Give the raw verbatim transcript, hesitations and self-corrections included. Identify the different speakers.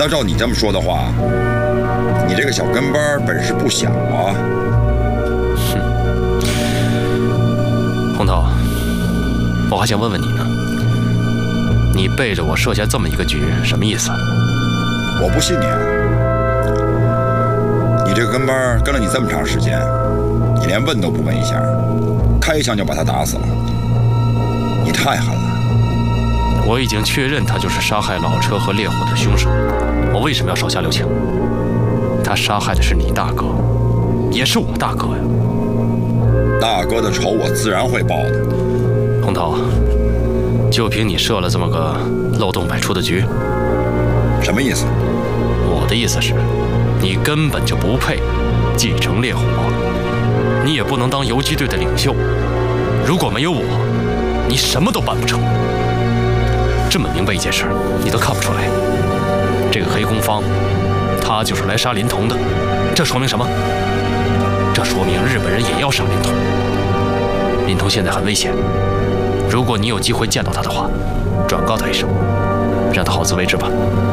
Speaker 1: 道照你这么说的话，你这个小跟班本事不小啊！
Speaker 2: 哼，红头，我还想问问你呢，你背着我设下这么一个局，什么意思？
Speaker 1: 我不信你啊！你这个跟班跟了你这么长时间，你连问都不问一下，开枪就把他打死了，你太狠了！
Speaker 2: 我已经确认他就是杀害老车和烈火的凶手，我为什么要手下留情？他杀害的是你大哥，也是我大哥呀。
Speaker 1: 大哥的仇我自然会报的。
Speaker 2: 红头，就凭你设了这么个漏洞百出的局，
Speaker 1: 什么意思？
Speaker 2: 我的意思是，你根本就不配继承烈火，你也不能当游击队的领袖。如果没有我，你什么都办不成。这么明白一件事，你都看不出来？这个黑工坊，他就是来杀林童的。这说明什么？这说明日本人也要杀林童。林童现在很危险，如果你有机会见到他的话，转告他一声，让他好自为之吧。